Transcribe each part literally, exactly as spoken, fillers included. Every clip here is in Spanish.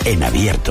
en abierto.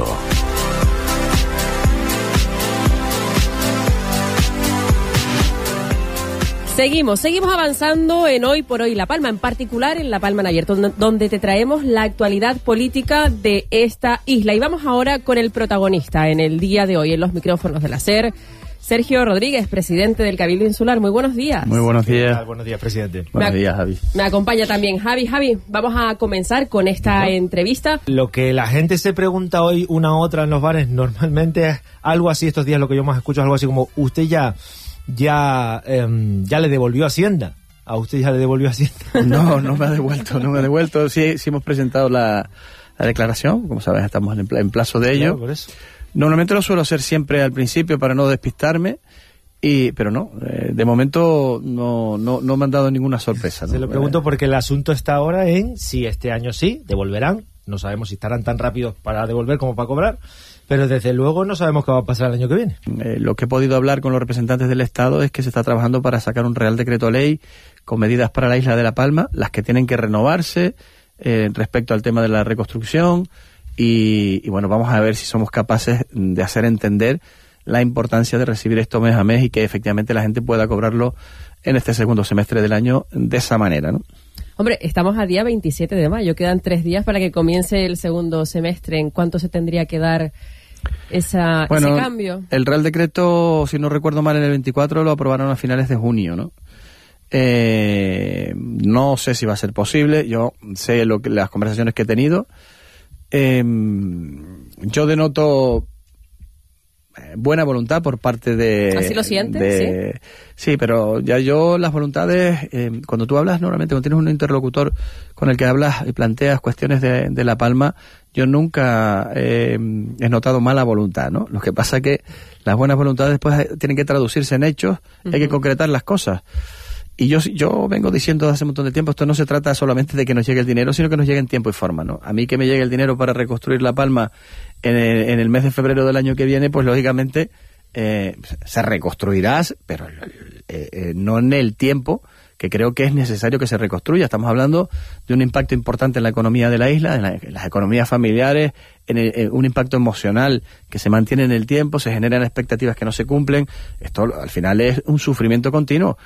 Seguimos, seguimos avanzando en Hoy por Hoy La Palma, en particular en La Palma en Abierto, donde te traemos la actualidad política de esta isla. Y vamos ahora con el protagonista en el día de hoy, en los micrófonos de la SER, Sergio Rodríguez, presidente del Cabildo Insular. Muy buenos días. Muy buenos días. Buenos días, presidente. Buenos días, Javi. Me acompaña también Javi. Javi, vamos a comenzar con esta ¿No? entrevista. Lo que la gente se pregunta hoy una a otra en los bares, normalmente es algo así, estos días lo que yo más escucho es algo así como, usted ya... ya eh, ya le devolvió Hacienda. ¿A usted ya le devolvió Hacienda? No, no me ha devuelto, no me ha devuelto. Sí, sí hemos presentado la, la declaración, como sabes, estamos en, en plazo de ello. Claro, por eso. Normalmente lo suelo hacer siempre al principio para no despistarme, y pero no, eh, de momento no, no, no me han dado ninguna sorpresa, ¿no? Se lo pregunto porque el asunto está ahora en si este año sí, devolverán. No sabemos si estarán tan rápidos para devolver como para cobrar, pero desde luego no sabemos qué va a pasar el año que viene. Eh, lo que he podido hablar con los representantes del Estado es que se está trabajando para sacar un Real Decreto Ley con medidas para la isla de La Palma, las que tienen que renovarse eh, respecto al tema de la reconstrucción y, y bueno, vamos a ver si somos capaces de hacer entender la importancia de recibir esto mes a mes y que efectivamente la gente pueda cobrarlo en este segundo semestre del año de esa manera, ¿no? Hombre, estamos a día veintisiete de mayo, quedan tres días para que comience el segundo semestre. ¿En cuánto se tendría que dar esa, bueno, ese cambio? El Real Decreto, si no recuerdo mal, en el veinticuatro lo aprobaron a finales de junio, ¿no? Eh, no sé si va a ser posible, yo sé lo que las conversaciones que he tenido. Eh, yo denoto buena voluntad por parte de... ¿Así lo sientes? De, sí. sí, pero ya yo las voluntades, eh, cuando tú hablas normalmente, cuando tienes un interlocutor con el que hablas y planteas cuestiones de, de La Palma, yo nunca eh, he notado mala voluntad, ¿no? Lo que pasa es que las buenas voluntades después tienen que traducirse en hechos, uh-huh. Hay que concretar las cosas. Y yo yo vengo diciendo desde hace un montón de tiempo, esto no se trata solamente de que nos llegue el dinero, sino que nos llegue en tiempo y forma, ¿no? A mí que me llegue el dinero para reconstruir La Palma en el, en el mes de febrero del año que viene, pues lógicamente eh, se reconstruirá, pero eh, eh, no en el tiempo que creo que es necesario que se reconstruya. Estamos hablando de un impacto importante en la economía de la isla, en, la, en las economías familiares, en, el, en un impacto emocional que se mantiene en el tiempo, se generan expectativas que no se cumplen. Esto al final es un sufrimiento continuo.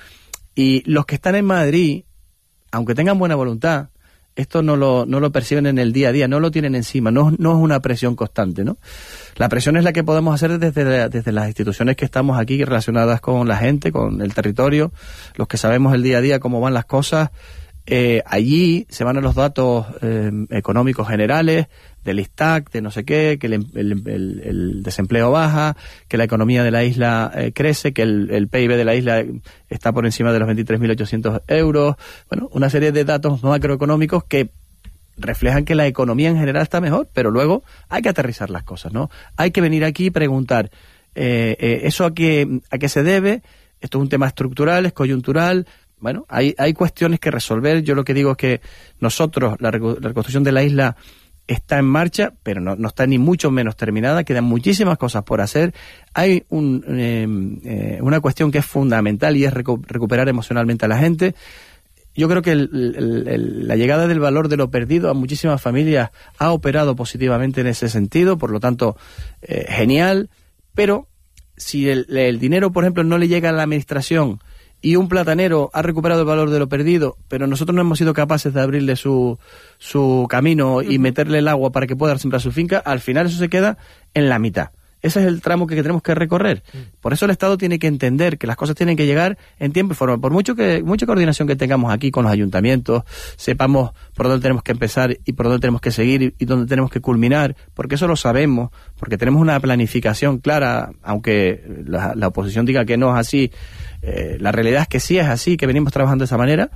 Y los que están en Madrid, aunque tengan buena voluntad, esto no lo, no lo perciben en el día a día, no lo tienen encima, no, no es una presión constante, ¿no? La presión es la que podemos hacer desde, la, desde las instituciones que estamos aquí relacionadas con la gente, con el territorio, los que sabemos el día a día cómo van las cosas. Eh, allí se van a los datos eh, económicos generales, del ISTAC, de no sé qué, que el, el, el, el desempleo baja, que la economía de la isla eh, crece, que el, el P I B de la isla está por encima de los veintitrés mil ochocientos euros. Bueno, una serie de datos macroeconómicos que reflejan que la economía en general está mejor, pero luego hay que aterrizar las cosas, ¿no? Hay que venir aquí y preguntar, eh, eh, ¿eso a qué, a qué se debe? Esto es un tema estructural, es coyuntural. Bueno, hay, hay cuestiones que resolver. Yo lo que digo es que nosotros, la, reco- la reconstrucción de la isla está en marcha, pero no, no está ni mucho menos terminada, quedan muchísimas cosas por hacer. Hay un, eh, eh, una cuestión que es fundamental y es recu- recuperar emocionalmente a la gente. Yo creo que el, el, el, la llegada del valor de lo perdido a muchísimas familias ha operado positivamente en ese sentido, por lo tanto, eh, genial, pero si el, el dinero, por ejemplo, no le llega a la administración y un platanero ha recuperado el valor de lo perdido, pero nosotros no hemos sido capaces de abrirle su, su camino y meterle el agua para que pueda sembrar su finca, al final eso se queda en la mitad. Ese es el tramo que, que tenemos que recorrer. Por eso el Estado tiene que entender que las cosas tienen que llegar en tiempo y forma. Por mucho que mucha coordinación que tengamos aquí con los ayuntamientos, sepamos por dónde tenemos que empezar y por dónde tenemos que seguir y, y dónde tenemos que culminar, porque eso lo sabemos, porque tenemos una planificación clara, aunque la, la oposición diga que no es así. Eh, la realidad es que sí es así, que venimos trabajando de esa manera.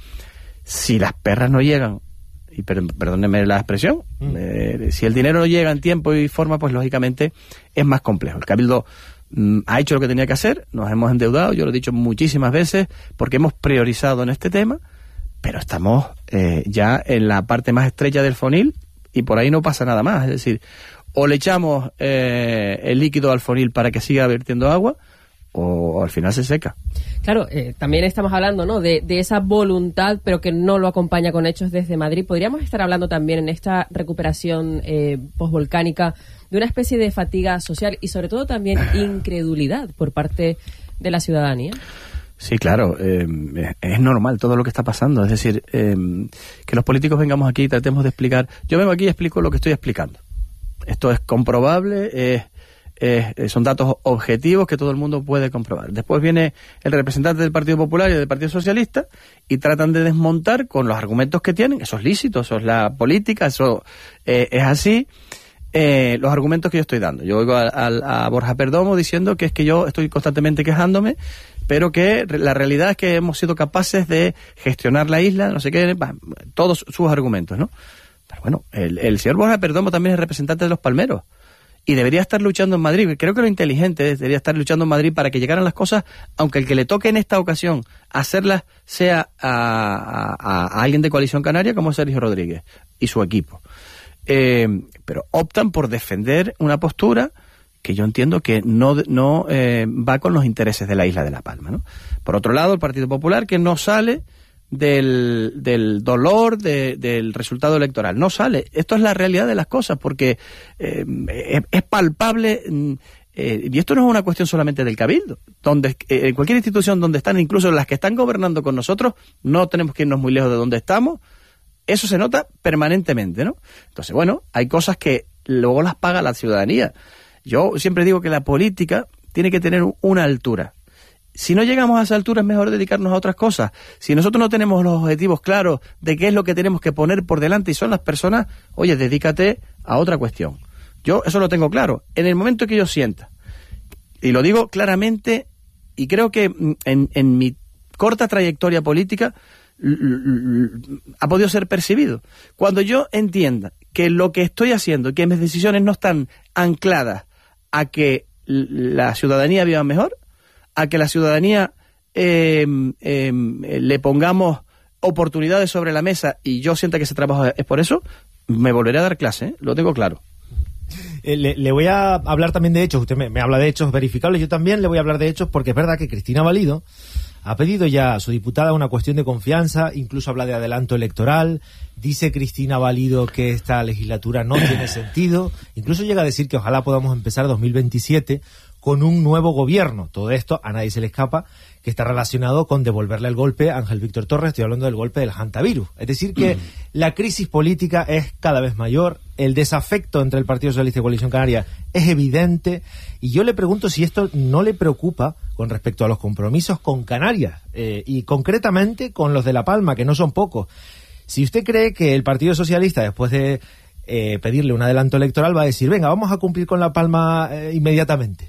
Si las perras no llegan, y per, perdónenme la expresión, mm. eh, si el dinero no llega en tiempo y forma, pues lógicamente es más complejo. El Cabildo mm, ha hecho lo que tenía que hacer, nos hemos endeudado, yo lo he dicho muchísimas veces, porque hemos priorizado en este tema, pero estamos eh, ya en la parte más estrecha del fonil y por ahí no pasa nada más. Es decir, o le echamos eh, el líquido al fonil para que siga vertiendo agua, o, o al final se seca. Claro, eh, también estamos hablando, ¿no?, de, de esa voluntad, pero que no lo acompaña con hechos desde Madrid. Podríamos estar hablando también en esta recuperación eh, posvolcánica de una especie de fatiga social y sobre todo también incredulidad por parte de la ciudadanía. Sí, claro, eh, es normal todo lo que está pasando. Es decir, eh, que los políticos vengamos aquí y tratemos de explicar. Yo vengo aquí y explico lo que estoy explicando. Esto es comprobable, es, es, son datos objetivos que todo el mundo puede comprobar. Después viene el representante del Partido Popular y del Partido Socialista y tratan de desmontar con los argumentos que tienen. Eso es lícito, eso es la política, eso eh, es así. Eh, los argumentos que yo estoy dando. Yo oigo a, a, a Borja Perdomo diciendo que es que yo estoy constantemente quejándome, pero que la realidad es que hemos sido capaces de gestionar la isla, no sé qué, todos sus argumentos, ¿no? Pero bueno, el, el señor Borja Perdomo también es representante de los palmeros y debería estar luchando en Madrid. Creo que lo inteligente es, debería estar luchando en Madrid para que llegaran las cosas, aunque el que le toque en esta ocasión hacerlas sea a, a, a alguien de Coalición Canaria como Sergio Rodríguez y su equipo. Eh, pero optan por defender una postura que yo entiendo que no, no eh, va con los intereses de la isla de La Palma, ¿no? Por otro lado, el Partido Popular, que no sale del, del dolor de, del resultado electoral, no sale. Esto es la realidad de las cosas, porque eh, es, es palpable, eh, y esto no es una cuestión solamente del Cabildo, donde eh, en cualquier institución donde están, incluso las que están gobernando con nosotros, no tenemos que irnos muy lejos de donde estamos. Eso se nota permanentemente, ¿no? Entonces, bueno, hay cosas que luego las paga la ciudadanía. Yo siempre digo que la política tiene que tener una altura. Si no llegamos a esa altura es mejor dedicarnos a otras cosas. Si nosotros no tenemos los objetivos claros de qué es lo que tenemos que poner por delante y son las personas, oye, dedícate a otra cuestión. Yo eso lo tengo claro. En el momento que yo sienta, y lo digo claramente, y creo que en, en mi corta trayectoria política ha podido ser percibido. Cuando yo entienda que lo que estoy haciendo, que mis decisiones no están ancladas a que la ciudadanía viva mejor, a que la ciudadanía eh, eh, le pongamos oportunidades sobre la mesa y yo sienta que ese trabajo es por eso, me volveré a dar clase, ¿eh? Lo tengo claro. Eh, le, le voy a hablar también de hechos. Usted me, me habla de hechos verificables, yo también le voy a hablar de hechos, porque es verdad que Cristina Valido ha pedido ya a su diputada una cuestión de confianza, incluso habla de adelanto electoral. Dice Cristina Valido que esta legislatura no tiene sentido, incluso llega a decir que ojalá podamos empezar dos mil veintisiete con un nuevo gobierno. Todo esto a nadie se le escapa que está relacionado con devolverle el golpe a Ángel Víctor Torres. Estoy hablando del golpe del hantavirus. Es decir que mm. la crisis política es cada vez mayor, el desafecto entre el Partido Socialista y Coalición Canaria es evidente, y yo le pregunto si esto no le preocupa con respecto a los compromisos con Canarias, eh, y concretamente con los de La Palma, que no son pocos. Si usted cree que el Partido Socialista, después de eh, pedirle un adelanto electoral, va a decir, venga, vamos a cumplir con La Palma eh, inmediatamente.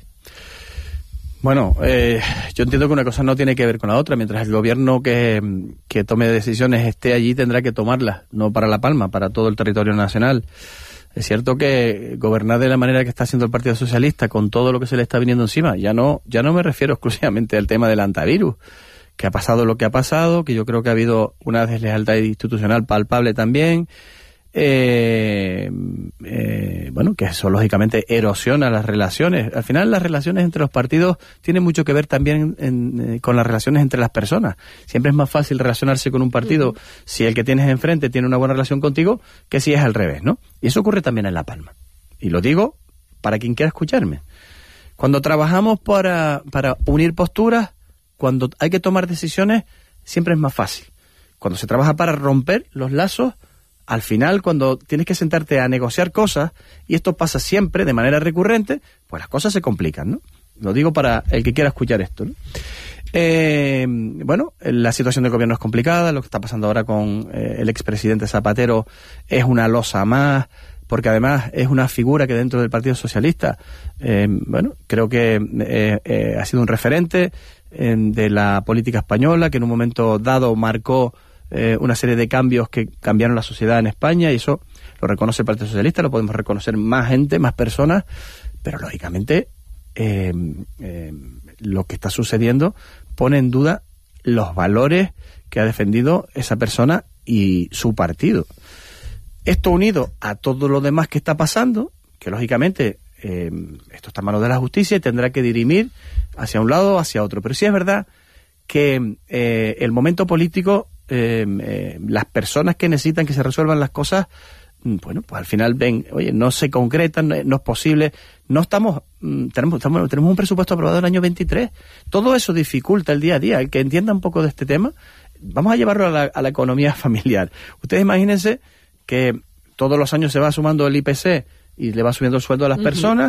Bueno, eh, yo entiendo que una cosa no tiene que ver con la otra. Mientras el gobierno que, que tome decisiones esté allí, tendrá que tomarlas, no para La Palma, para todo el territorio nacional. Es cierto que gobernar de la manera que está haciendo el Partido Socialista, con todo lo que se le está viniendo encima, ya no, ya no me refiero exclusivamente al tema del hantavirus, que ha pasado lo que ha pasado, que yo creo que ha habido una deslealtad institucional palpable también, eh, eh, bueno, que eso lógicamente erosiona las relaciones. Al final las relaciones entre los partidos tienen mucho que ver también en, en, con las relaciones entre las personas. Siempre es más fácil relacionarse con un partido uh-huh. si el que tienes enfrente tiene una buena relación contigo que si es al revés, ¿no? Y eso ocurre también en La Palma. Y lo digo para quien quiera escucharme. Cuando trabajamos para, para unir posturas, cuando hay que tomar decisiones, siempre es más fácil. Cuando se trabaja para romper los lazos, al final, cuando tienes que sentarte a negociar cosas, y esto pasa siempre de manera recurrente, pues las cosas se complican, ¿no? Lo digo para el que quiera escuchar esto, ¿no? Eh, bueno, la situación del gobierno es complicada, lo que está pasando ahora con eh, el expresidente Zapatero es una losa más, porque además es una figura que dentro del Partido Socialista, eh, bueno, creo que eh, eh, ha sido un referente eh, de la política española, que en un momento dado marcó Eh, una serie de cambios que cambiaron la sociedad en España, y eso lo reconoce el Partido Socialista, lo podemos reconocer más gente, más personas, pero lógicamente eh, eh, lo que está sucediendo pone en duda los valores que ha defendido esa persona y su partido. Esto unido a todo lo demás que está pasando, que lógicamente eh, esto está en manos de la justicia y tendrá que dirimir hacia un lado o hacia otro. Pero sí es verdad que eh, el momento político, eh, eh, las personas que necesitan que se resuelvan las cosas, bueno, pues al final ven, oye, no se concretan, no, no es posible, no estamos, tenemos, estamos, tenemos un presupuesto aprobado en el año veintitrés, todo eso dificulta el día a día. El que entienda un poco de este tema, vamos a llevarlo a la, a la economía familiar. Ustedes imagínense que todos los años se va sumando el I P C y le va subiendo el sueldo a las uh-huh. personas,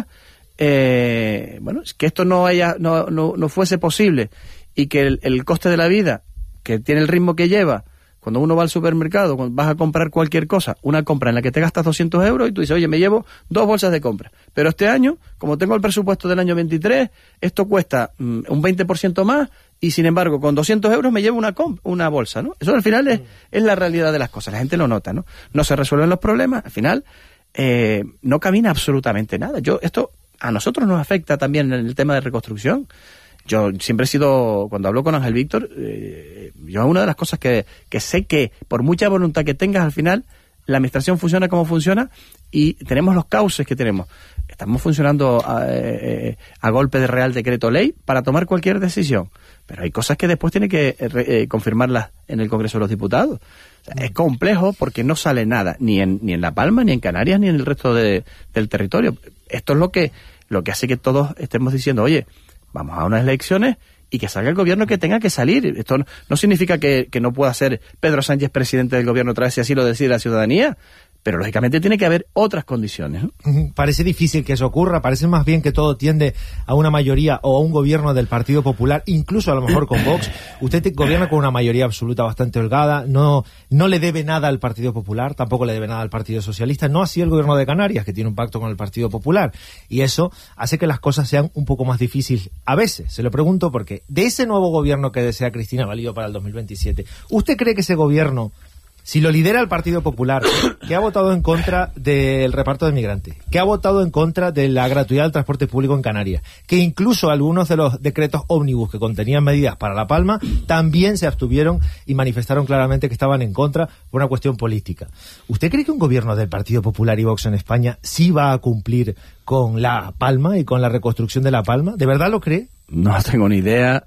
eh, bueno, es que esto no haya, no, no, no fuese posible y que el, el coste de la vida, que tiene el ritmo que lleva, cuando uno va al supermercado, cuando vas a comprar cualquier cosa, una compra en la que te gastas doscientos euros y tú dices, oye, me llevo dos bolsas de compra. Pero este año, como tengo el presupuesto del año veintitrés, esto cuesta mm, un veinte por ciento más y, sin embargo, con doscientos euros me llevo una comp- una bolsa, ¿no? Eso al final es, es la realidad de las cosas. La gente lo nota, ¿no? No se resuelven los problemas, al final eh, no camina absolutamente nada. Yo Esto a nosotros nos afecta también en el tema de reconstrucción. Yo siempre he sido, cuando hablo con Ángel Víctor, eh, yo una de las cosas que, que sé que por mucha voluntad que tengas al final, la administración funciona como funciona y tenemos los cauces que tenemos. Estamos funcionando a, eh, a golpe de Real Decreto Ley para tomar cualquier decisión, pero hay cosas que después tiene que eh, confirmarlas en el Congreso de los Diputados. O sea, es complejo porque no sale nada, ni en, ni en La Palma, ni en Canarias, ni en el resto de, del territorio. Esto es lo que, lo que hace que todos estemos diciendo, oye, vamos a unas elecciones y que salga el gobierno que tenga que salir. Esto no, no significa que, que no pueda ser Pedro Sánchez presidente del gobierno otra vez si así lo decide la ciudadanía, pero lógicamente tiene que haber otras condiciones, ¿no? Parece difícil que eso ocurra, parece más bien que todo tiende a una mayoría o a un gobierno del Partido Popular, incluso a lo mejor con Vox. Usted te gobierna con una mayoría absoluta bastante holgada, no, no le debe nada al Partido Popular, tampoco le debe nada al Partido Socialista, no así el gobierno de Canarias, que tiene un pacto con el Partido Popular, y eso hace que las cosas sean un poco más difíciles. A veces, se lo pregunto porque, de ese nuevo gobierno que desea Cristina Valido para el dos mil veintisiete, ¿usted cree que ese gobierno, si lo lidera el Partido Popular, que ha votado en contra del reparto de migrantes, que ha votado en contra de la gratuidad del transporte público en Canarias, que incluso algunos de los decretos ómnibus que contenían medidas para La Palma también se abstuvieron y manifestaron claramente que estaban en contra por una cuestión política? ¿Usted cree que un gobierno del Partido Popular y Vox en España sí va a cumplir con La Palma y con la reconstrucción de La Palma? ¿De verdad lo cree? No tengo ni idea.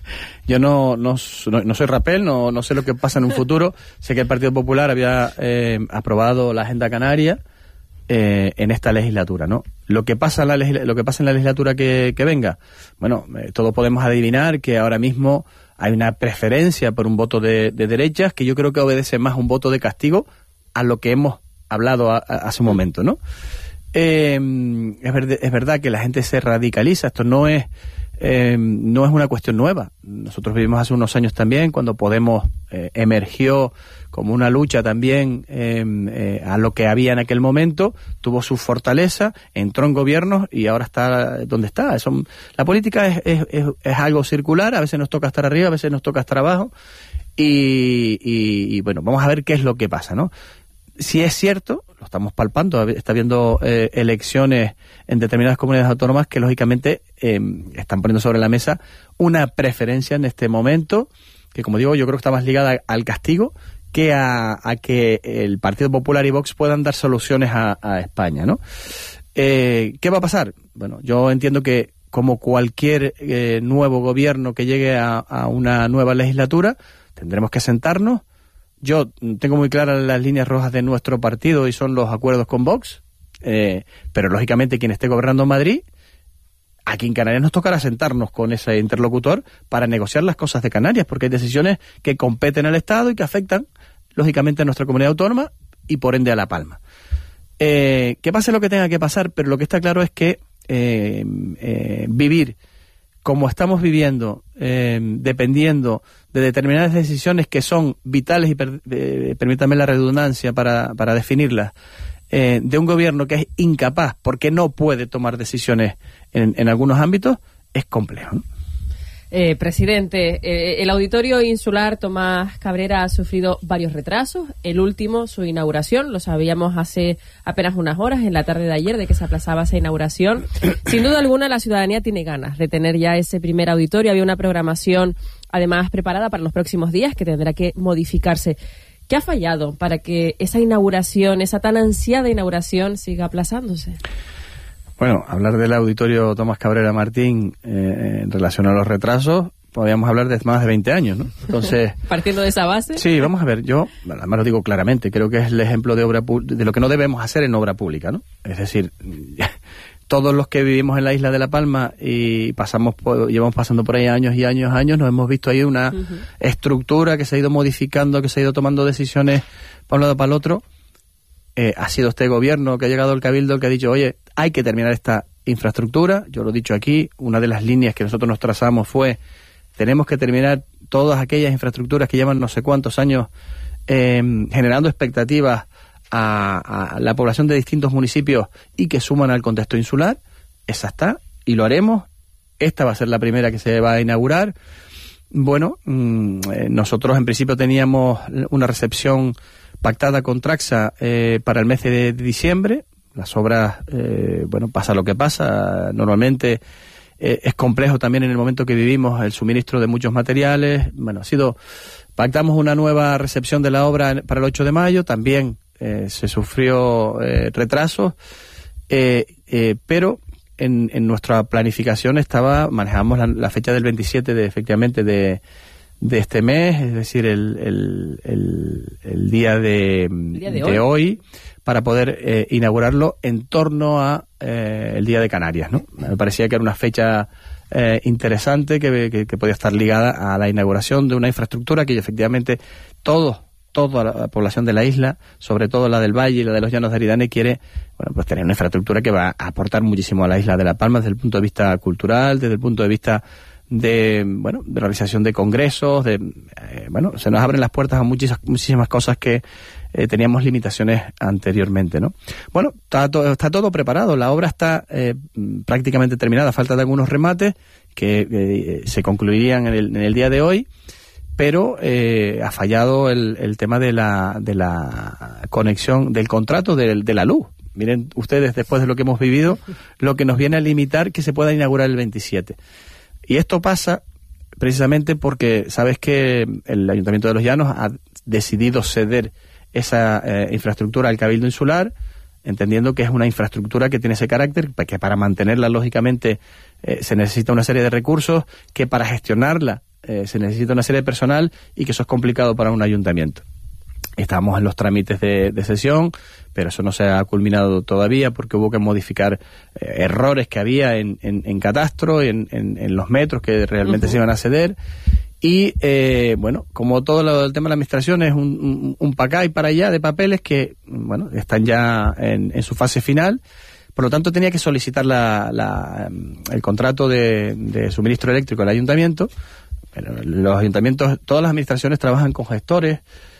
Yo no, no, no soy rapel, no, no sé lo que pasa en un futuro. Sé que el Partido Popular había eh, aprobado la Agenda Canaria eh, en esta legislatura, ¿no? Lo que pasa en la, legisla- lo que pasa en la legislatura que, que venga, bueno, eh, todos podemos adivinar que ahora mismo hay una preferencia por un voto de, de derechas que yo creo que obedece más a un voto de castigo a lo que hemos hablado a, a, hace un momento, ¿no? Eh, es, verd- es verdad que la gente se radicaliza, esto no es Eh, no es una cuestión nueva. Nosotros vivimos hace unos años también cuando Podemos eh, emergió como una lucha también eh, eh, a lo que había en aquel momento, tuvo su fortaleza, entró en gobiernos y ahora está donde está. Eso, la política es, es, es, es algo circular, a veces nos toca estar arriba, a veces nos toca estar abajo y, y, y bueno, vamos a ver qué es lo que pasa, ¿no? Si es cierto, lo estamos palpando, está habiendo eh, elecciones en determinadas comunidades autónomas que lógicamente eh, están poniendo sobre la mesa una preferencia en este momento, que como digo, yo creo que está más ligada al castigo que a, a que el Partido Popular y Vox puedan dar soluciones a, a España, ¿no? Eh, ¿Qué va a pasar? Bueno, yo entiendo que como cualquier eh, nuevo gobierno que llegue a, a una nueva legislatura, tendremos que sentarnos. Yo tengo muy claras las líneas rojas de nuestro partido y son los acuerdos con Vox, eh, pero lógicamente quien esté gobernando en Madrid, aquí en Canarias nos tocará sentarnos con ese interlocutor para negociar las cosas de Canarias, porque hay decisiones que competen al Estado y que afectan lógicamente a nuestra comunidad autónoma y por ende a La Palma. Eh, que pase lo que tenga que pasar, pero lo que está claro es que eh, eh, vivir como estamos viviendo, eh, dependiendo de determinadas decisiones que son vitales y, per, eh, permítame la redundancia para, para definirlas, eh, de un gobierno que es incapaz porque no puede tomar decisiones en, en algunos ámbitos, es complejo, ¿no? Eh, presidente, eh, el Auditorio Insular Tomás Cabrera ha sufrido varios retrasos. El último, su inauguración, lo sabíamos hace apenas unas horas, en la tarde de ayer, de que se aplazaba esa inauguración. Sin duda alguna, la ciudadanía tiene ganas de tener ya ese primer auditorio. Había una programación, además, preparada para los próximos días, que tendrá que modificarse. ¿Qué ha fallado para que esa inauguración, esa tan ansiada inauguración, siga aplazándose? Bueno, hablar del auditorio Tomás Cabrera Martín eh, en relación a los retrasos, podríamos hablar de más de veinte años, ¿no? Entonces, partiendo de esa base. Sí, vamos a ver, yo, bueno, además lo digo claramente, creo que es el ejemplo de obra de lo que no debemos hacer en obra pública, ¿no? Es decir, todos los que vivimos en la isla de La Palma y pasamos por, llevamos pasando por ahí años y años, años, nos hemos visto ahí una uh-huh. estructura que se ha ido modificando, que se ha ido tomando decisiones para un lado para el otro. Eh, ha sido este gobierno que ha llegado al Cabildo el que ha dicho, oye, hay que terminar esta infraestructura. Yo lo he dicho aquí, una de las líneas que nosotros nos trazamos fue, tenemos que terminar todas aquellas infraestructuras que llevan no sé cuántos años eh, generando expectativas a, a la población de distintos municipios y que suman al contexto insular. Esa está, y lo haremos. Esta va a ser la primera que se va a inaugurar. Bueno, mmm, eh, nosotros en principio teníamos una recepción pactada con Traxa eh, para el mes de diciembre. Las obras, eh, bueno, pasa lo que pasa. Normalmente eh, es complejo también en el momento que vivimos el suministro de muchos materiales. Bueno, ha sido, pactamos una nueva recepción de la obra para el ocho de mayo. También eh, se sufrió eh, retrasos, eh, eh, pero en, en nuestra planificación estaba, manejamos la, la fecha del veintisiete de, efectivamente, de de este mes, es decir, el, el, el, el día de, el día de, de hoy. hoy, para poder eh, inaugurarlo en torno a eh, el Día de Canarias, ¿no? Me parecía que era una fecha eh, interesante que, que, que podía estar ligada a la inauguración de una infraestructura que efectivamente todos, toda la población de la isla, sobre todo la del Valle y la de los Llanos de Aridane, quiere, bueno, pues tener una infraestructura que va a aportar muchísimo a la isla de La Palma desde el punto de vista cultural, desde el punto de vista de, bueno, de realización de congresos, de, eh, bueno, se nos abren las puertas a muchísimas, muchísimas cosas que eh, teníamos limitaciones anteriormente, ¿no? Bueno, está, to- está todo preparado, la obra está eh, prácticamente terminada, falta de algunos remates que eh, se concluirían en el, en el día de hoy, pero eh, ha fallado el, el tema de la, de la conexión, del contrato de, de la luz. Miren ustedes, después de lo que hemos vivido, lo que nos viene a limitar que se pueda inaugurar el veintisiete. Y esto pasa precisamente porque sabes que el Ayuntamiento de Los Llanos ha decidido ceder esa eh, infraestructura al Cabildo Insular, entendiendo que es una infraestructura que tiene ese carácter, que para mantenerla, lógicamente, eh, se necesita una serie de recursos, que para gestionarla eh, se necesita una serie de personal y que eso es complicado para un ayuntamiento. Estamos en los trámites de, de sesión, pero eso no se ha culminado todavía porque hubo que modificar eh, errores que había en, en, en catastro, en, en, en los metros que realmente uh-huh. se iban a ceder. Y, eh, bueno, como todo lo del tema de la administración es un, un, un para acá y para allá de papeles que, bueno, están ya en, en su fase final. Por lo tanto, tenía que solicitar la, la, el contrato de, de suministro eléctrico al ayuntamiento. Pero los ayuntamientos, todas las administraciones trabajan con gestores,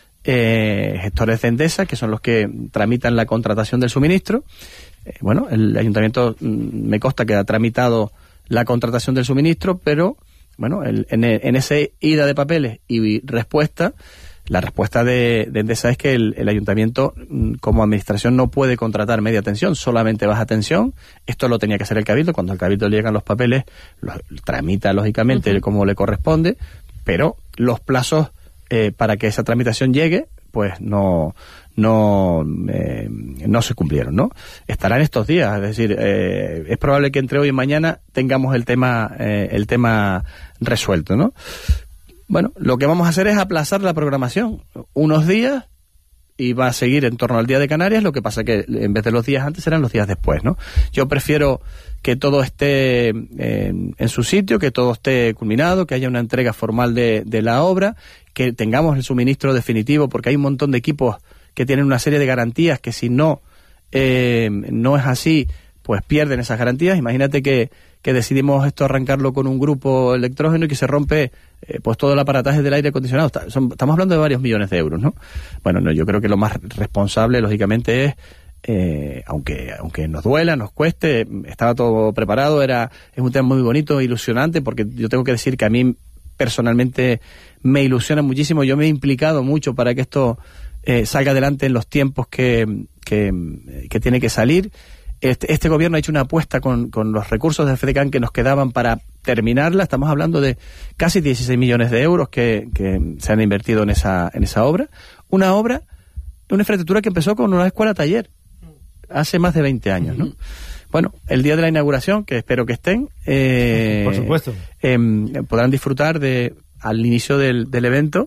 Eh, gestores de Endesa, que son los que tramitan la contratación del suministro. Eh, bueno, el ayuntamiento mm, me consta que ha tramitado la contratación del suministro, pero bueno, el, en, en ese ida de papeles y respuesta, la respuesta de, de Endesa es que el, el ayuntamiento mm, como administración no puede contratar media tensión, solamente baja tensión. Esto lo tenía que hacer el Cabildo. Cuando al Cabildo le llegan los papeles, los tramita lógicamente uh-huh. como le corresponde, pero los plazos Eh, para que esa tramitación llegue, pues no no eh, no se cumplieron, ¿no? Estará en estos días, es decir, eh, es probable que entre hoy y mañana tengamos el tema eh, el tema resuelto, ¿no? Bueno, lo que vamos a hacer es aplazar la programación unos días y va a seguir en torno al Día de Canarias, lo que pasa que en vez de los días antes serán los días después, ¿no? Yo prefiero que todo esté en, en su sitio, que todo esté culminado, que haya una entrega formal de, de la obra, que tengamos el suministro definitivo, porque hay un montón de equipos que tienen una serie de garantías que si no eh, no es así, pues pierden esas garantías. Imagínate que, que decidimos esto arrancarlo con un grupo electrógeno y que se rompe eh, pues todo el aparataje del aire acondicionado. Está, son, estamos hablando de varios millones de euros, ¿no? Bueno, no, yo creo que lo más responsable, lógicamente, es Eh, aunque aunque nos duela, nos cueste, estaba todo preparado, era es un tema muy bonito, ilusionante, porque yo tengo que decir que a mí personalmente me ilusiona muchísimo. Yo me he implicado mucho para que esto eh, salga adelante en los tiempos que, que, que tiene que salir. Este, este gobierno ha hecho una apuesta con, con los recursos de FEDECAN que nos quedaban para terminarla. Estamos hablando de casi dieciséis millones de euros que, que se han invertido en esa, en esa obra. Una obra, una infraestructura que empezó con una escuela taller hace más de veinte años, ¿no? Uh-huh. bueno, el día de la inauguración, que espero que estén, eh, por supuesto, eh, podrán disfrutar de al inicio del, del evento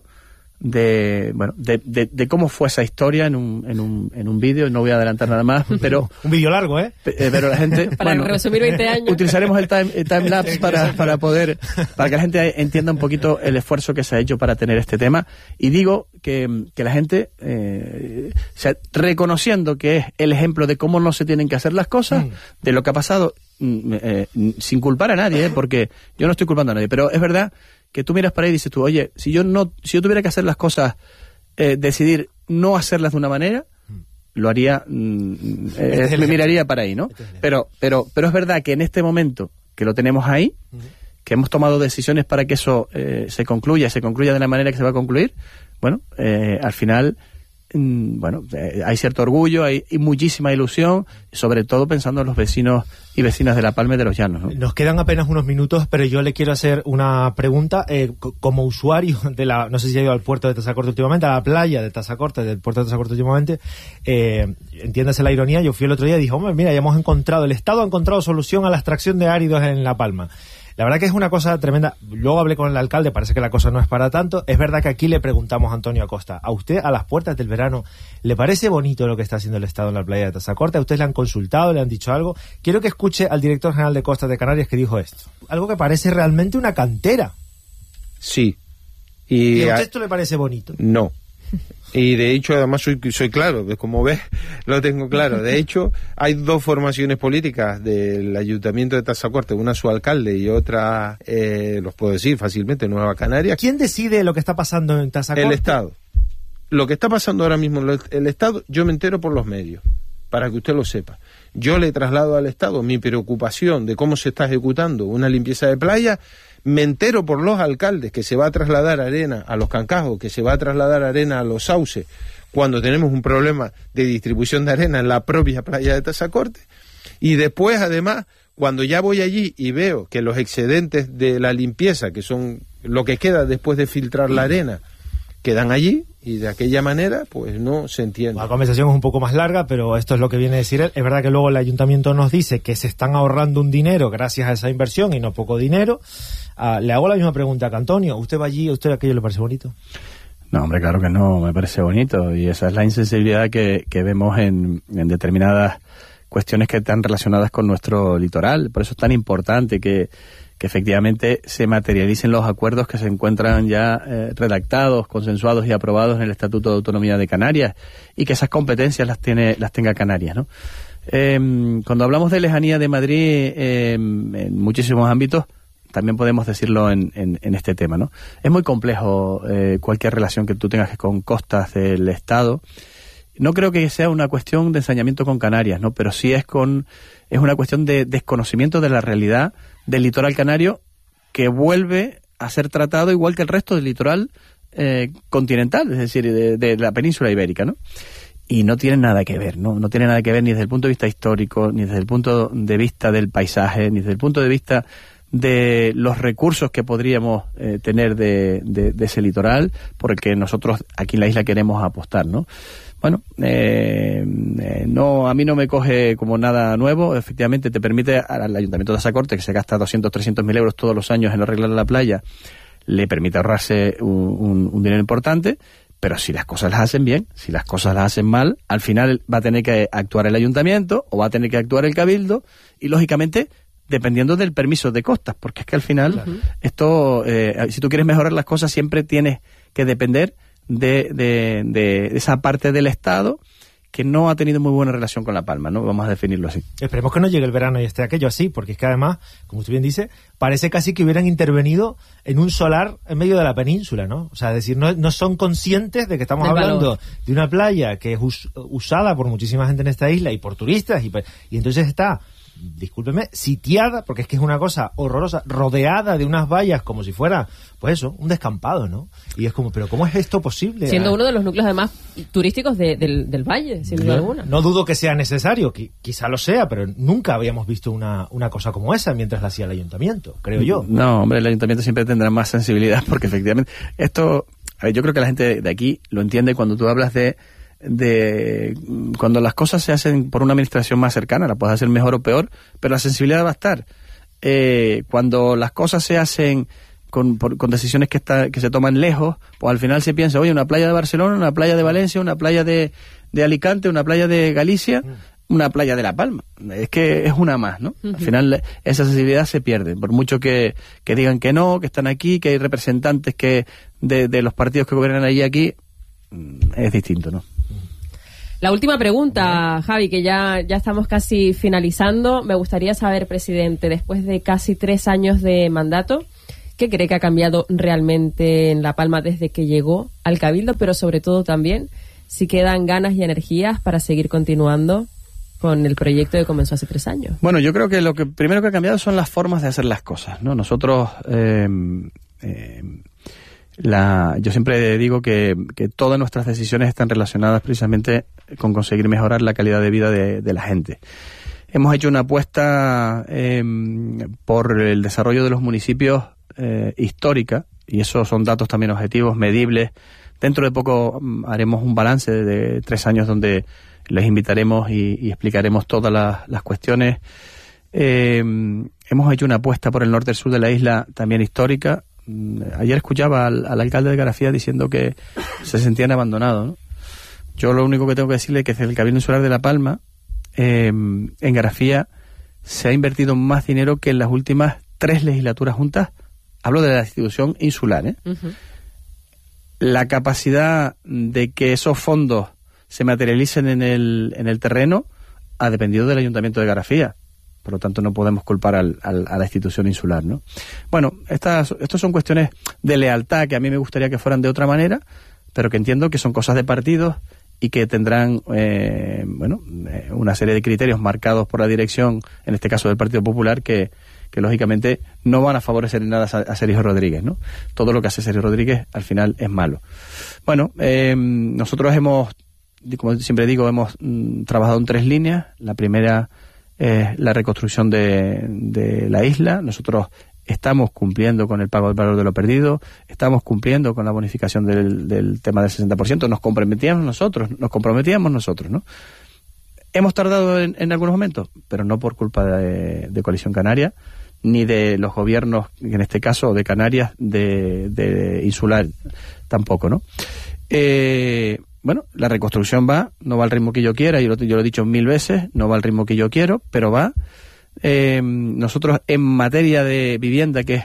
de bueno de, de, de cómo fue esa historia en un en un, en un vídeo. No voy a adelantar nada más, pero un vídeo largo, ¿eh? eh pero la gente para bueno, resumir veinte años utilizaremos el time, el time lapse para para poder para que la gente entienda un poquito el esfuerzo que se ha hecho para tener este tema. Y digo que, que la gente eh, o sea, reconociendo que es el ejemplo de cómo no se tienen que hacer las cosas, mm. de lo que ha pasado, eh, sin culpar a nadie, ¿eh? Porque yo no estoy culpando a nadie, pero es verdad que tú miras para ahí y dices tú, oye, si yo no, si yo tuviera que hacer las cosas, eh, decidir no hacerlas de una manera, lo haría, mm, eh, este me miraría para ahí, ¿no? Este pero, pero, pero es verdad que en este momento que lo tenemos ahí, uh-huh. que hemos tomado decisiones para que eso eh, se concluya, se concluya de la manera que se va a concluir, bueno, eh, al final, mm, bueno, eh, hay cierto orgullo, hay, hay muchísima ilusión, sobre todo pensando en los vecinos y vecinas de La Palma y de los Llanos, ¿no? Nos quedan apenas unos minutos, pero yo le quiero hacer una pregunta. Eh, como usuario de la, no sé si ha ido al puerto de Tazacorte últimamente, a la playa de Tazacorte, del puerto de Tazacorte últimamente, eh, entiéndase la ironía, yo fui el otro día y dije, hombre, mira, ya hemos encontrado, el Estado ha encontrado solución a la extracción de áridos en La Palma. La verdad que es una cosa tremenda. Luego hablé con el alcalde, parece que la cosa no es para tanto. Es verdad que aquí le preguntamos a Antonio Acosta, ¿a usted, a las puertas del verano, le parece bonito lo que está haciendo el Estado en la playa de Tazacorte? ¿A usted le han consultado, le han dicho algo? Quiero que escuche al director general de Costas de Canarias que dijo esto. Algo que parece realmente una cantera. Sí. ¿Y, ¿Y a usted esto le parece bonito? No. Y de hecho, además, soy, soy claro, como ves, lo tengo claro. De hecho, hay dos formaciones políticas del Ayuntamiento de Tazacorte, una su alcalde y otra, eh, los puedo decir fácilmente, Nueva Canarias. ¿Quién decide lo que está pasando en Tazacorte? El Estado. Lo que está pasando ahora mismo en el Estado, yo me entero por los medios, para que usted lo sepa. Yo le traslado al Estado mi preocupación de cómo se está ejecutando una limpieza de playa. Me entero por los alcaldes que se va a trasladar arena a los Cancajos, que se va a trasladar arena a los sauces, cuando tenemos un problema de distribución de arena en la propia playa de Tazacorte. Y después, además, cuando ya voy allí y veo que los excedentes de la limpieza, que son lo que queda después de filtrar la arena, quedan allí, y de aquella manera, pues no se entiende. La conversación es un poco más larga, pero esto es lo que viene a decir él. Es verdad que luego el ayuntamiento nos dice que se están ahorrando un dinero gracias a esa inversión y no poco dinero. Uh, le hago la misma pregunta que Antonio. ¿Usted va allí? ¿A usted aquello le parece bonito? No, hombre, claro que no, me parece bonito. Y esa es la insensibilidad que, que vemos en, en determinadas cuestiones que están relacionadas con nuestro litoral. Por eso es tan importante que, que efectivamente se materialicen los acuerdos que se encuentran ya eh, redactados, consensuados y aprobados en el Estatuto de Autonomía de Canarias, y que esas competencias las tiene las tenga Canarias, ¿no? Eh, cuando hablamos de lejanía de Madrid eh, en muchísimos ámbitos, también podemos decirlo en, en, en este tema, ¿no? Es muy complejo eh, cualquier relación que tú tengas con costas del Estado. No creo que sea una cuestión de ensañamiento con Canarias, ¿no? Pero sí es con es una cuestión de desconocimiento de la realidad del litoral canario, que vuelve a ser tratado igual que el resto del litoral eh, continental, es decir, de, de la península ibérica, ¿no? Y no tiene nada que ver, ¿no? No tiene nada que ver ni desde el punto de vista histórico, ni desde el punto de vista del paisaje, ni desde el punto de vista de los recursos que podríamos eh, tener de, de, de ese litoral, por el que nosotros aquí en la isla queremos apostar, ¿no? Bueno, eh, eh, no, a mí no me coge como nada nuevo. Efectivamente, te permite al Ayuntamiento de Tazacorte, que se gasta doscientos, trescientos mil euros todos los años en arreglar la playa, le permite ahorrarse un, un, un dinero importante. Pero si las cosas las hacen bien, si las cosas las hacen mal, al final va a tener que actuar el Ayuntamiento o va a tener que actuar el Cabildo, y lógicamente dependiendo del permiso de costas, porque es que al final claro. esto, eh, si tú quieres mejorar las cosas, siempre tienes que depender de, de, de esa parte del Estado que no ha tenido muy buena relación con La Palma, ¿no? Vamos a definirlo así. Esperemos que no llegue el verano y esté aquello así, porque es que además, como usted bien dice, parece casi que hubieran intervenido en un solar en medio de la península, ¿no? O sea, es decir, no, no son conscientes de que estamos Del hablando valor. de una playa que es us, usada por muchísima gente en esta isla y por turistas, y, y entonces está, discúlpeme, sitiada, porque es que es una cosa horrorosa, rodeada de unas vallas como si fuera, pues eso, un descampado, ¿no? Y es como, pero ¿cómo es esto posible? Siendo uno de los núcleos además turísticos de, del, del valle, sin duda alguna. No dudo que sea necesario, que, quizá lo sea, pero nunca habíamos visto una, una cosa como esa mientras la hacía el ayuntamiento, creo yo. No, hombre, el ayuntamiento siempre tendrá más sensibilidad, porque efectivamente esto, a ver, yo creo que la gente de aquí lo entiende cuando tú hablas de de cuando las cosas se hacen por una administración más cercana, la puedes hacer mejor o peor, pero la sensibilidad va a estar. Eh, cuando las cosas se hacen con, por, con decisiones que, está, que se toman lejos, pues al final se piensa, oye, una playa de Barcelona, una playa de Valencia, una playa de, de Alicante, una playa de Galicia, una playa de La Palma. Es que es una más, ¿no? Uh-huh. Al final esa sensibilidad se pierde, por mucho que, que digan que no, que están aquí, que hay representantes que de, de los partidos que gobiernan allí aquí, es distinto, ¿no? La última pregunta, Javi, que ya, ya estamos casi finalizando. Me gustaría saber, presidente, después de casi tres años de mandato, ¿qué cree que ha cambiado realmente en La Palma desde que llegó al Cabildo? Pero sobre todo también, si quedan ganas y energías para seguir continuando con el proyecto que comenzó hace tres años. Bueno, yo creo que lo que primero que ha cambiado son las formas de hacer las cosas, ¿no? Nosotros... Eh, eh, La, yo siempre digo que, que todas nuestras decisiones están relacionadas precisamente con conseguir mejorar la calidad de vida de, de la gente. Hemos hecho una apuesta eh, por el desarrollo de los municipios eh, histórica, y esos son datos también objetivos, medibles. Dentro de poco haremos un balance de, de tres años donde les invitaremos y, y explicaremos todas las, las cuestiones. Eh, hemos hecho una apuesta por el norte y el sur de la isla también histórica. Ayer escuchaba al, al alcalde de Garafía diciendo que se sentían abandonados, ¿no? Yo lo único que tengo que decirle es que desde el Cabildo Insular de La Palma, eh, en Garafía, se ha invertido más dinero que en las últimas tres legislaturas juntas. Hablo de la institución insular, ¿eh? Uh-huh. La capacidad de que esos fondos se materialicen en el, en el terreno ha dependido del Ayuntamiento de Garafía. Por lo tanto, no podemos culpar al, al, a la institución insular, ¿no? Bueno, estas, estas son cuestiones de lealtad que a mí me gustaría que fueran de otra manera, pero que entiendo que son cosas de partidos y que tendrán, eh, bueno, eh, una serie de criterios marcados por la dirección, en este caso del Partido Popular, que, que lógicamente no van a favorecer en nada a, a Sergio Rodríguez, ¿no? Todo lo que hace Sergio Rodríguez al final es malo. Bueno, eh, nosotros hemos, como siempre digo, hemos mm, trabajado en tres líneas. La primera es la reconstrucción de, de la isla. Nosotros estamos cumpliendo con el pago del valor de lo perdido, estamos cumpliendo con la bonificación del, del tema del sesenta por ciento, nos comprometíamos nosotros, nos comprometíamos nosotros, ¿no? Hemos tardado en, en algunos momentos, pero no por culpa de, de Coalición Canaria, ni de los gobiernos, en este caso de Canarias, de, de insular tampoco, ¿no? Eh... Bueno, la reconstrucción va, no va al ritmo que yo quiera, yo lo, yo lo he dicho mil veces, no va al ritmo que yo quiero, pero va. Eh, nosotros en materia de vivienda, que es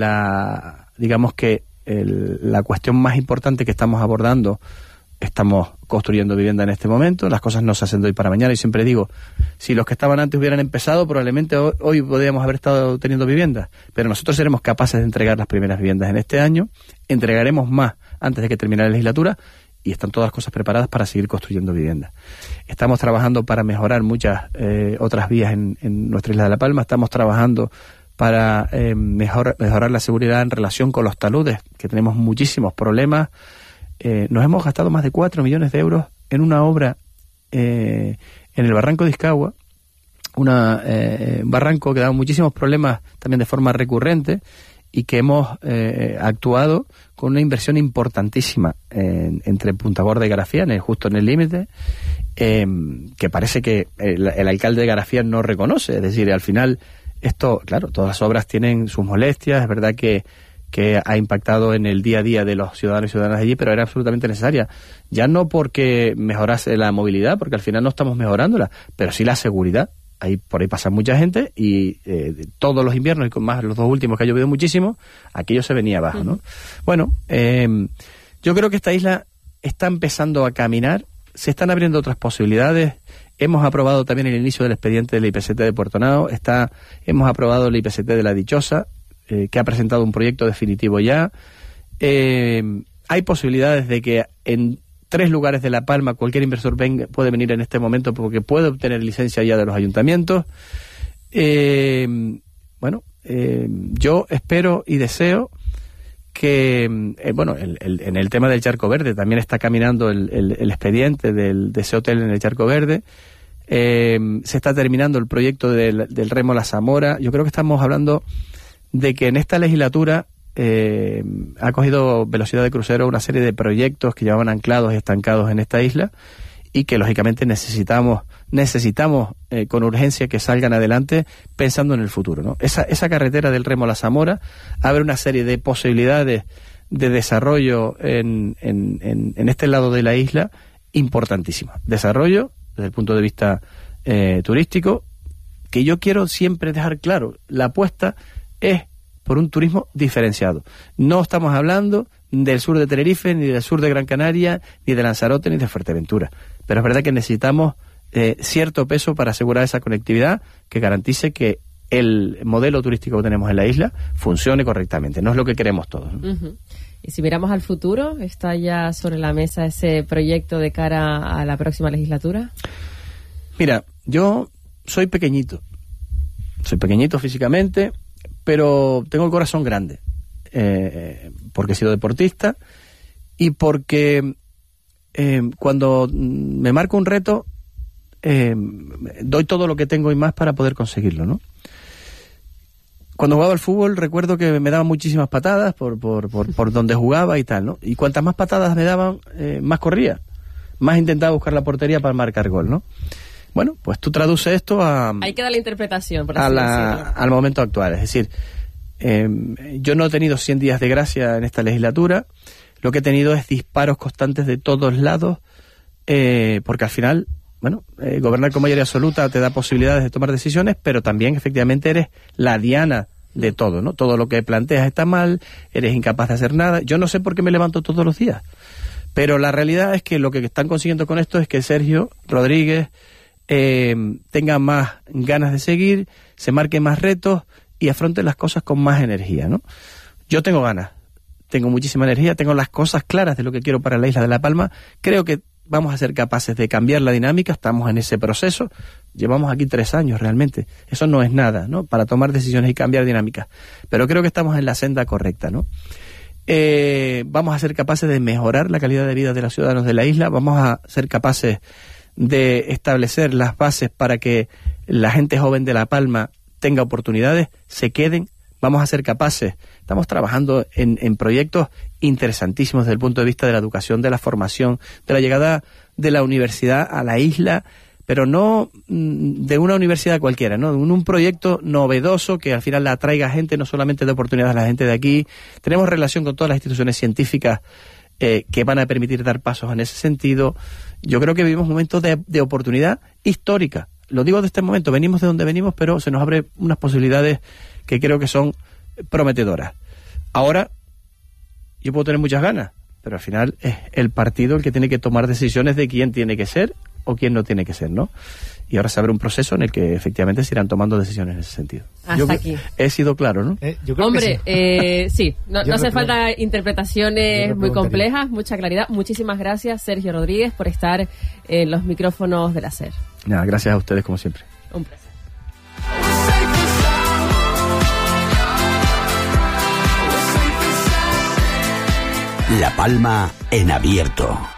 la, digamos que el, la cuestión más importante que estamos abordando, estamos construyendo vivienda en este momento, las cosas no se hacen de hoy para mañana, y siempre digo, si los que estaban antes hubieran empezado, probablemente hoy, hoy podríamos haber estado teniendo viviendas, pero nosotros seremos capaces de entregar las primeras viviendas en este año, entregaremos más antes de que termine la legislatura, y están todas las cosas preparadas para seguir construyendo viviendas. Estamos trabajando para mejorar muchas eh, otras vías en, en nuestra isla de La Palma. Estamos trabajando para eh, mejor, mejorar la seguridad en relación con los taludes, que tenemos muchísimos problemas. Eh, nos hemos gastado más de cuatro millones de euros en una obra eh, en el Barranco de Iscagua, una eh, barranco que da muchísimos problemas también de forma recurrente, y que hemos eh, actuado con una inversión importantísima en, entre Punta Gorda y Garafía, en el, justo en el límite, eh, que parece que el, el alcalde de Garafía no reconoce. Es decir, al final, esto, claro, todas las obras tienen sus molestias, es verdad que, que ha impactado en el día a día de los ciudadanos y ciudadanas allí, pero era absolutamente necesaria. Ya no porque mejorase la movilidad, porque al final no estamos mejorándola, pero sí la seguridad. Ahí, por ahí pasa mucha gente y eh, todos los inviernos, y con más los dos últimos que ha llovido muchísimo, aquello se venía abajo, ¿no? Uh-huh. Bueno, eh, yo creo que esta isla está empezando a caminar, se están abriendo otras posibilidades. Hemos aprobado también el inicio del expediente del I P C T de Puerto Nao, está, hemos aprobado el I P C T de La Dichosa, eh, que ha presentado un proyecto definitivo ya. Eh, hay posibilidades de que en tres lugares de La Palma cualquier inversor venga, puede venir en este momento porque puede obtener licencia ya de los ayuntamientos. Eh, bueno, eh, yo espero y deseo que, eh, bueno, el, el, en el tema del Charco Verde también está caminando el, el, el expediente del, de ese hotel en el Charco Verde. Eh, se está terminando el proyecto del, del Remo La Zamora. Yo creo que estamos hablando de que en esta legislatura Eh, ha cogido velocidad de crucero una serie de proyectos que llevaban anclados y estancados en esta isla, y que lógicamente necesitamos necesitamos eh, con urgencia que salgan adelante pensando en el futuro, ¿no? Esa, esa carretera del Remo a la Zamora abre una serie de posibilidades de desarrollo en, en, en, en este lado de la isla importantísimas. Desarrollo desde el punto de vista eh, turístico, que yo quiero siempre dejar claro, la apuesta es por un turismo diferenciado. No estamos hablando del sur de Tenerife, ni del sur de Gran Canaria, ni de Lanzarote, ni de Fuerteventura. Pero es verdad que necesitamos eh, cierto peso para asegurar esa conectividad que garantice que el modelo turístico que tenemos en la isla funcione correctamente. No es lo que queremos todos, ¿no? Uh-huh. Y si miramos al futuro, ¿está ya sobre la mesa ese proyecto de cara a la próxima legislatura? Mira, yo soy pequeñito. Soy pequeñito físicamente, pero tengo el corazón grande. Eh, porque he sido deportista y porque eh, cuando me marco un reto eh, doy todo lo que tengo y más para poder conseguirlo, ¿no? Cuando jugaba al fútbol recuerdo que me daban muchísimas patadas por, por, por, por donde jugaba y tal, ¿no? Y cuantas más patadas me daban, eh, más corría, más intentaba buscar la portería para marcar gol, ¿no? Bueno, pues tú traduces esto a... Ahí queda la interpretación, por a así la, decirlo. al momento actual, es decir... Eh, yo no he tenido cien días de gracia en esta legislatura, lo que he tenido es disparos constantes de todos lados, eh, porque al final, bueno, eh, gobernar con mayoría absoluta te da posibilidades de tomar decisiones, pero también efectivamente eres la diana de todo, ¿no? Todo lo que planteas está mal, eres incapaz de hacer nada. Yo no sé por qué me levanto todos los días, pero la realidad es que lo que están consiguiendo con esto es que Sergio Rodríguez eh, tenga más ganas de seguir, se marque más retos y afronte las cosas con más energía, ¿no? Yo tengo ganas, tengo muchísima energía, tengo las cosas claras de lo que quiero para la isla de La Palma. Creo que vamos a ser capaces de cambiar la dinámica, estamos en ese proceso. Llevamos aquí tres años realmente, eso no es nada, ¿no? Para tomar decisiones y cambiar dinámicas. Pero creo que estamos en la senda correcta, ¿no? Eh, vamos a ser capaces de mejorar la calidad de vida de los ciudadanos de la isla, vamos a ser capaces de establecer las bases para que la gente joven de La Palma tenga oportunidades, se queden, vamos a ser capaces. Estamos trabajando en, en proyectos interesantísimos desde el punto de vista de la educación, de la formación, de la llegada de la universidad a la isla, pero no mm, de una universidad cualquiera, ¿no? Un, un proyecto novedoso que al final la atraiga gente, no solamente de oportunidades a la gente de aquí. Tenemos relación con todas las instituciones científicas eh, que van a permitir dar pasos en ese sentido. Yo creo que vivimos momentos de, de oportunidad histórica. Lo digo de este momento, venimos de donde venimos, pero se nos abren unas posibilidades que creo que son prometedoras. Ahora, yo puedo tener muchas ganas, pero al final es el partido el que tiene que tomar decisiones de quién tiene que ser o quién no tiene que ser, ¿no? Y ahora se abre un proceso en el que efectivamente se irán tomando decisiones en ese sentido. Hasta yo aquí. He sido claro, ¿no? Eh, yo creo Hombre, que sí. eh, sí, no, no hace Yo falta yo interpretaciones muy complejas, mucha claridad. Muchísimas gracias, Sergio Rodríguez, por estar en los micrófonos de la SER. Nada, gracias a ustedes como siempre. Un placer. La Palma en abierto.